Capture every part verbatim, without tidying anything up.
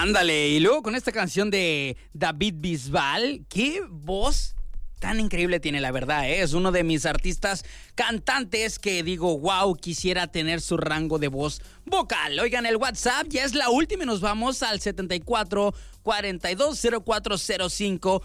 Ándale, y luego con esta canción de David Bisbal, qué voz tan increíble tiene, la verdad, ¿eh? Es uno de mis artistas cantantes que digo, wow, quisiera tener su rango de voz vocal. Oigan, el WhatsApp ya es la última y nos vamos al setenta y cuatro, cuarenta y dos, cero cuatro cero cinco,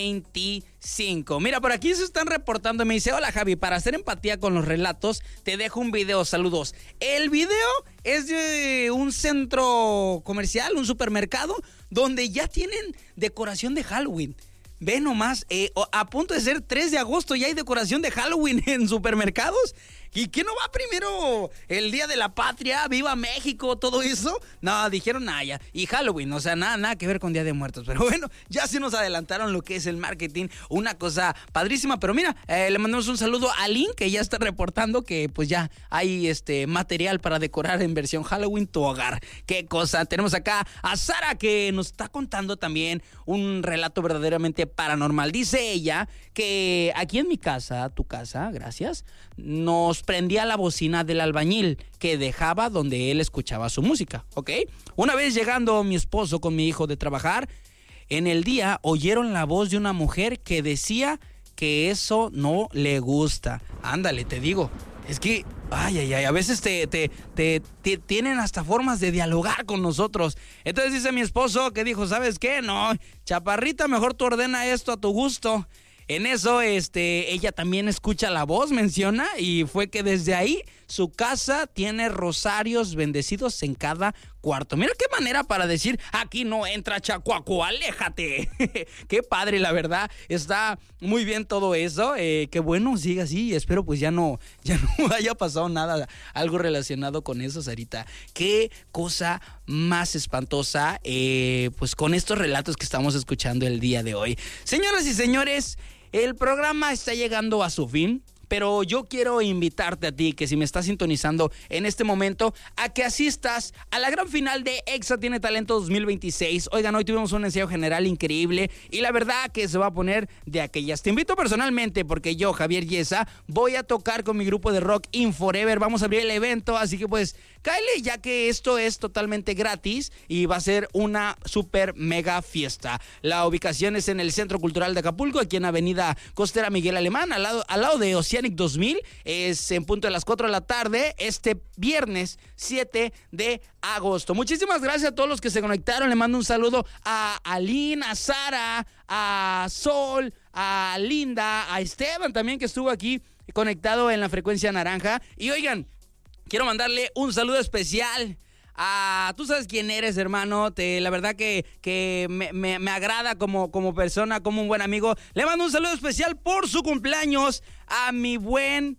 veinticinco. Mira, por aquí se están reportando, me dice, hola Javi, para hacer empatía con los relatos, te dejo un video, saludos. El video es de un centro comercial, un supermercado, donde ya tienen decoración de Halloween. Ve nomás, eh, a punto de ser tres de agosto, ya hay decoración de Halloween en supermercados. ¿Y qué no va primero? El Día de la Patria, Viva México, todo eso. No, dijeron nada ya. Y Halloween, o sea, nada, nada que ver con Día de Muertos. Pero bueno, ya se nos adelantaron lo que es el marketing. Una cosa padrísima. Pero mira, eh, le mandamos un saludo a Lynn, que ya está reportando que pues ya hay este material para decorar en versión Halloween tu hogar. Qué cosa. Tenemos acá a Sara, que nos está contando también un relato verdaderamente paranormal. Dice ella que aquí en mi casa, tu casa, gracias, nos prendía la bocina del albañil que dejaba donde él escuchaba su música, ¿ok? Una vez llegando mi esposo con mi hijo de trabajar, en el día oyeron la voz de una mujer que decía que eso no le gusta. Ándale, te digo, es que, ay, ay, ay, a veces te, te, te, te tienen hasta formas de dialogar con nosotros. Entonces dice mi esposo que dijo, ¿sabes qué? No, chaparrita, mejor tú ordena esto a tu gusto. En eso, este, ella también escucha la voz, menciona, y fue que desde ahí su casa tiene rosarios bendecidos en cada cuarto. Mira qué manera para decir, aquí no entra Chacuaco, aléjate. Qué padre, la verdad, está muy bien todo eso. Eh, qué bueno, siga así, espero pues ya no, ya no haya pasado nada, algo relacionado con eso, Sarita. Qué cosa más espantosa, eh, pues con estos relatos que estamos escuchando el día de hoy. Señoras y señores, el programa está llegando a su fin, pero yo quiero invitarte a ti, que si me estás sintonizando en este momento, a que asistas a la gran final de Exa Tiene Talento dos mil veintiséis. Oigan, hoy tuvimos un ensayo general increíble y la verdad que se va a poner de aquellas. Te invito personalmente porque yo, Javier Yesa, voy a tocar con mi grupo de rock In Forever. Vamos a abrir el evento, así que pues cáele, ya que esto es totalmente gratis y va a ser una super mega fiesta. La ubicación es en el Centro Cultural de Acapulco, aquí en Avenida Costera Miguel Alemán, al lado, al lado de Oceánico dos mil, es en punto de las cuatro de la tarde, este viernes siete de agosto. Muchísimas gracias a todos los que se conectaron. Le mando un saludo a Aline, a Sara, a Sol, a Linda, a Esteban también, que estuvo aquí conectado en la frecuencia naranja. Y oigan, quiero mandarle un saludo especial Ah, tú sabes quién eres, hermano. Te, la verdad que, que me, me, me agrada como, como persona, como un buen amigo. Le mando un saludo especial por su cumpleaños a mi buen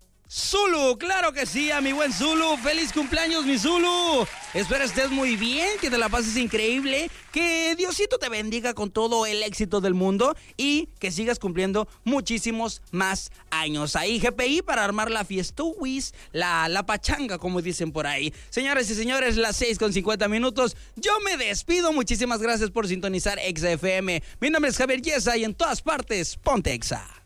Zulu. Claro que sí, a mi buen Zulu. ¡Feliz cumpleaños, mi Zulu! Espero estés muy bien, que te la pases increíble, que Diosito te bendiga con todo el éxito del mundo y que sigas cumpliendo muchísimos más años. Ahí G P I para armar la fiestuis, la, la pachanga, como dicen por ahí. Señores y señores, las seis con cincuenta minutos. Yo me despido. Muchísimas gracias por sintonizar Exa F M. Mi nombre es Javier Yesa y en todas partes, ponte Exa.